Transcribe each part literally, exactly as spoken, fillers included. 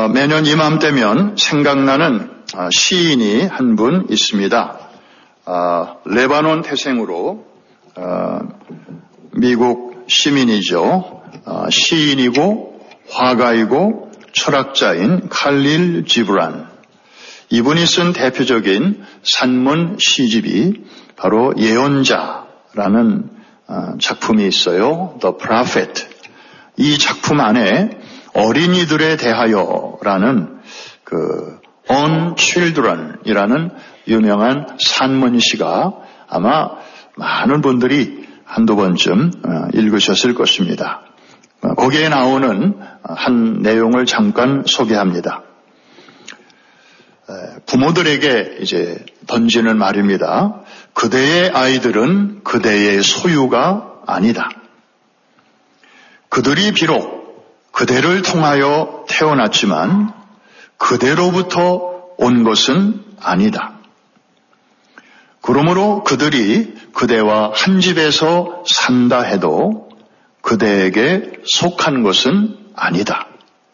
어, 매년 이맘때면 생각나는 어, 시인이 한 분 있습니다. 어, 레바논 태생으로 어, 미국 시민이죠. 어, 시인이고 화가이고 철학자인 칼릴 지브란. 이분이 쓴 대표적인 산문 시집이 바로 예언자라는 어, 작품이 있어요. The Prophet. 이 작품 안에 어린이들에 대하여라는 그 On Children이라는 유명한 산문시가 아마 많은 분들이 한두 번쯤 읽으셨을 것입니다. 거기에 나오는 한 내용을 잠깐 소개합니다. 부모들에게 이제 던지는 말입니다. 그대의 아이들은 그대의 소유가 아니다. 그들이 비록 그대를 통하여 태어났지만 그대로부터 온 것은 아니다. 그러므로 그들이 그대와 한 집에서 산다 해도 그대에게 속한 것은 아니다.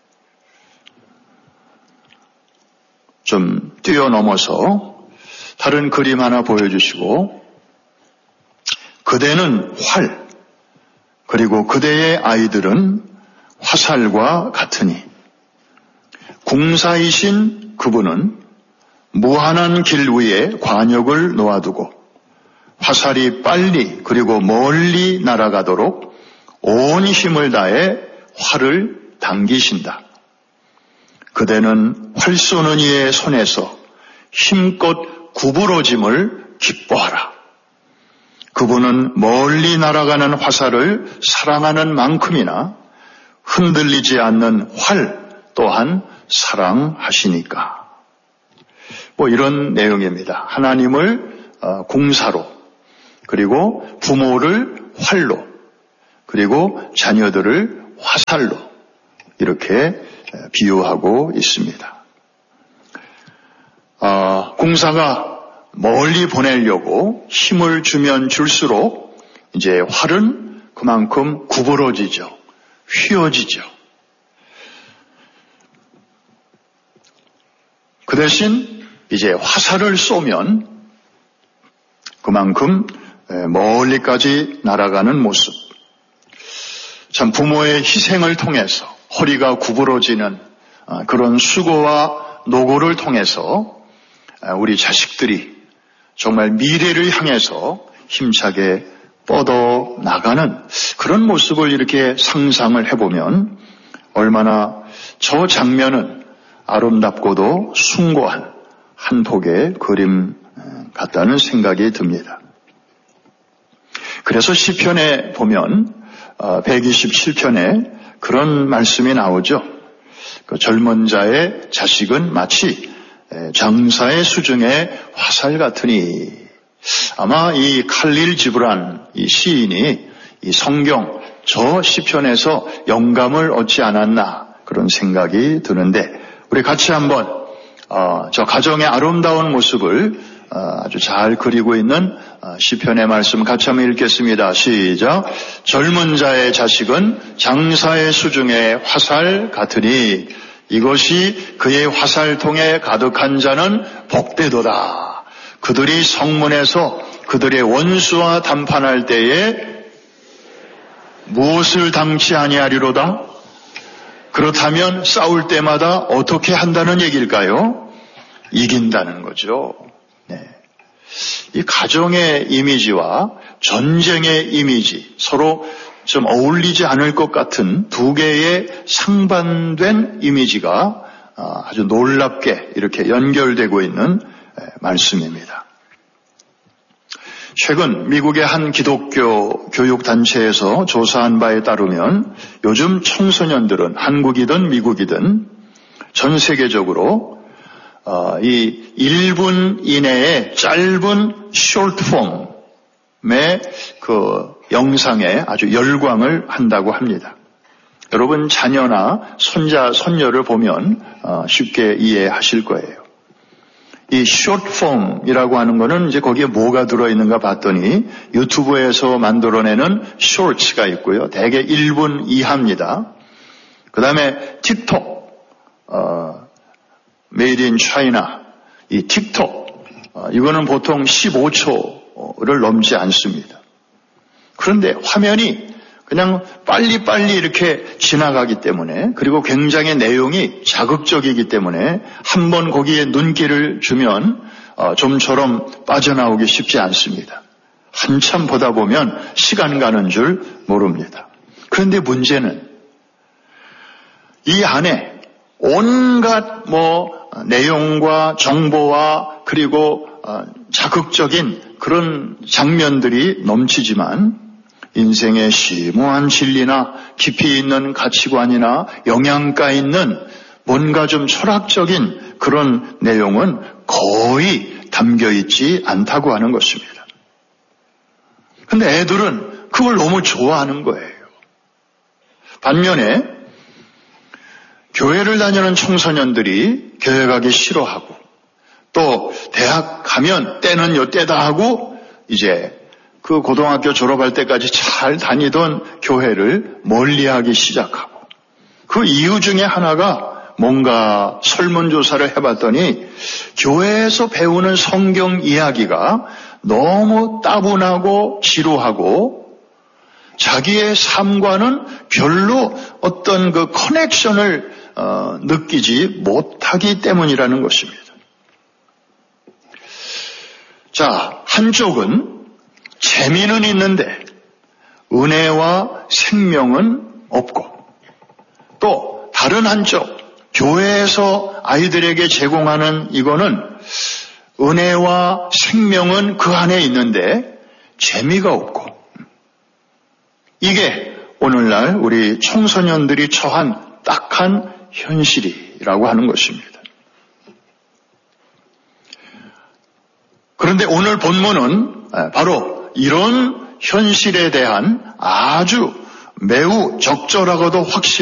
좀 뛰어넘어서 다른 그림 하나 보여주시고, 그대는 활, 그리고 그대의 아이들은 화살과 같으니 궁사이신 그분은 무한한 길 위에 관역을 놓아두고 화살이 빨리 그리고 멀리 날아가도록 온 힘을 다해 활을 당기신다. 그대는 활 쏘는 이의 손에서 힘껏 구부러짐을 기뻐하라. 그분은 멀리 날아가는 화살을 사랑하는 만큼이나 흔들리지 않는 활 또한 사랑하시니까. 뭐 이런 내용입니다. 하나님을 공사로, 그리고 부모를 활로, 그리고 자녀들을 화살로 이렇게 비유하고 있습니다. 어, 공사가 멀리 보내려고 힘을 주면 줄수록 이제 활은 그만큼 구부러지죠. 휘어지죠. 그 대신 이제 화살을 쏘면 그만큼 멀리까지 날아가는 모습. 참 부모의 희생을 통해서 허리가 구부러지는 그런 수고와 노고를 통해서 우리 자식들이 정말 미래를 향해서 힘차게 뻗어 나가는 그런 모습을 이렇게 상상을 해보면 얼마나 저 장면은 아름답고도 숭고한 한 폭의 그림 같다는 생각이 듭니다. 그래서 시편에 보면 백이십칠 편에 그런 말씀이 나오죠. 그 젊은 자의 자식은 마치 장사의 수중의 화살 같으니. 아마 이 칼릴 지브란 이 시인이 이 성경 저 시편에서 영감을 얻지 않았나 그런 생각이 드는데, 우리 같이 한번 어, 저 가정의 아름다운 모습을 어, 아주 잘 그리고 있는 어, 시편의 말씀 같이 한번 읽겠습니다. 시작. 젊은 자의 자식은 장사의 수중의 화살 같으니 이것이 그의 화살통에 가득한 자는 복되도다. 그들이 성문에서 그들의 원수와 담판할 때에 무엇을 당치 아니하리로다? 그렇다면 싸울 때마다 어떻게 한다는 얘기일까요? 이긴다는 거죠. 네. 이 가정의 이미지와 전쟁의 이미지, 서로 좀 어울리지 않을 것 같은 두 개의 상반된 이미지가 아주 놀랍게 이렇게 연결되고 있는 말씀입니다. 최근 미국의 한 기독교 교육단체에서 조사한 바에 따르면 요즘 청소년들은 한국이든 미국이든 전 세계적으로 이 일 분 이내의 짧은 숏폼의 그 영상에 아주 열광을 한다고 합니다. 여러분 자녀나 손자, 손녀를 보면 쉽게 이해하실 거예요. 이 숏폼이라고 하는 거는 이제 거기에 뭐가 들어있는가 봤더니 유튜브에서 만들어내는 쇼츠가 있고요. 대개 일 분 이하입니다. 그 다음에 틱톡, 어, 메이드 인 차이나, 이 틱톡, 어, 이거는 보통 십오 초를 넘지 않습니다. 그런데 화면이 그냥 빨리빨리 이렇게 지나가기 때문에, 그리고 굉장히 내용이 자극적이기 때문에 한번 거기에 눈길을 주면 어, 좀처럼 빠져나오기 쉽지 않습니다. 한참 보다 보면 시간 가는 줄 모릅니다. 그런데 문제는 이 안에 온갖 뭐 내용과 정보와 그리고 어, 자극적인 그런 장면들이 넘치지만 인생의 심오한 진리나 깊이 있는 가치관이나 영양가 있는 뭔가 좀 철학적인 그런 내용은 거의 담겨 있지 않다고 하는 것입니다. 근데 애들은 그걸 너무 좋아하는 거예요. 반면에 교회를 다니는 청소년들이 교회 가기 싫어하고 또 대학 가면 때는 요 때다 하고 이제 그 고등학교 졸업할 때까지 잘 다니던 교회를 멀리하기 시작하고, 그 이유 중에 하나가 뭔가 설문조사를 해봤더니 교회에서 배우는 성경 이야기가 너무 따분하고 지루하고 자기의 삶과는 별로 어떤 그 커넥션을 어, 느끼지 못하기 때문이라는 것입니다. 자, 한쪽은 재미는 있는데 은혜와 생명은 없고, 또 다른 한쪽 교회에서 아이들에게 제공하는 이거는 은혜와 생명은 그 안에 있는데 재미가 없고, 이게 오늘날 우리 청소년들이 처한 딱한 현실이라고 하는 것입니다. 그런데 오늘 본문은 바로 이런 현실에 대한 아주 매우 적절하고도 확실한